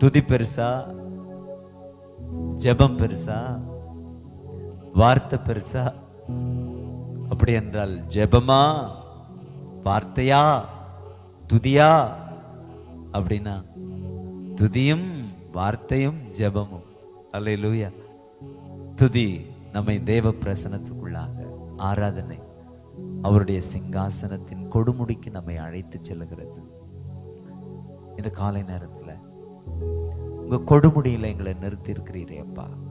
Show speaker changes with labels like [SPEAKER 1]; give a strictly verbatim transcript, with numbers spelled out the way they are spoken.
[SPEAKER 1] துதி பெருசா, ஜெபம் பெருசா, வார்த்தை பெருசா? அப்படி என்றால் ஜெபமா, வார்த்தையா, துதியா? அப்படின்னா துதியும் வார்த்தையும் ஜெபமும். அல்லேலூயா. துதி நம்மை தேவ பிரசன்னத்துக்குள்ளாக, ஆராதனை அவருடைய சிங்காசனத்தின் கொடுமுடிக்கு நம்மை அழைத்து செல்லுகிறது. இந்த காலை நேரத்துல உங்க கொடுமுடியில எங்களை நிறுத்தி இருக்கிறீரே அப்பா.